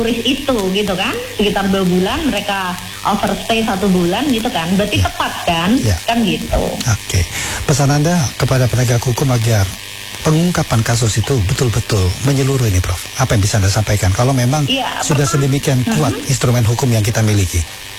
turis itu gitu kan, sekitar 2 bulan mereka overstay 1 bulan gitu kan, berarti tepat kan, kan gitu. Oke. Pesan Anda kepada penegak hukum agar pengungkapan kasus itu betul-betul menyeluruh ini, Prof. Apa yang bisa Anda sampaikan kalau memang sudah sedemikian kuat instrumen hukum yang kita miliki?